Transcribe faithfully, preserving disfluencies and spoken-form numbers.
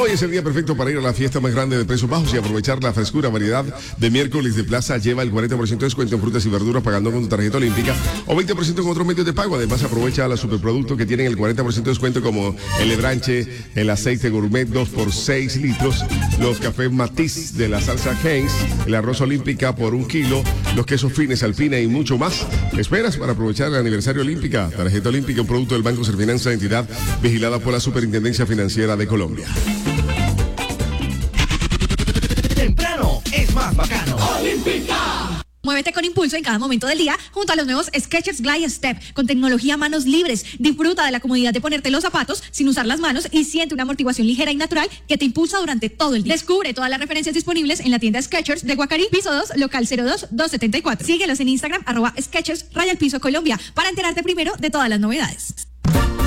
Hoy es el día perfecto para ir a la fiesta más grande de precios bajos y aprovechar la frescura, variedad de miércoles de Plaza. Lleva el cuarenta por ciento de descuento en frutas y verduras pagando con tu tarjeta olímpica o veinte por ciento con otros medios de pago. Además, aprovecha los superproductos que tienen el cuarenta por ciento de descuento, como el lebranche, el aceite gourmet dos por seis litros, los cafés Matiz de la salsa Heinz, el arroz olímpica por un kilo, los quesos fines Alpina y mucho más. ¿Qué esperas para aprovechar el aniversario olímpica? Tarjeta olímpica, un producto del Banco Serfinanza, entidad vigilada por la Superintendencia Financiera de Colombia. Temprano es más bacano. Olímpica. Muévete con impulso en cada momento del día junto a los nuevos Skechers Glide Step con tecnología manos libres. Disfruta de la comodidad de ponerte los zapatos sin usar las manos y siente una amortiguación ligera y natural que te impulsa durante todo el día. Descubre todas las referencias disponibles en la tienda Skechers de Guacarí, piso dos, local cero dos dos setenta y cuatro. Síguelos en Instagram, arroba Skechers, raya al piso Colombia, para enterarte primero de todas las novedades.